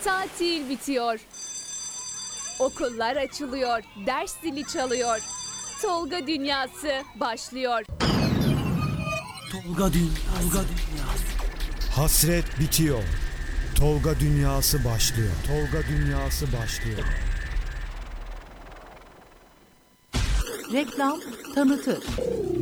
Tatil bitiyor. Okullar açılıyor. Ders zili çalıyor. Tolga Dünyası başlıyor. Tolga Dünyası. Hasret bitiyor. Tolga Dünyası başlıyor. Tolga Dünyası başlıyor. Reklam tanıtır.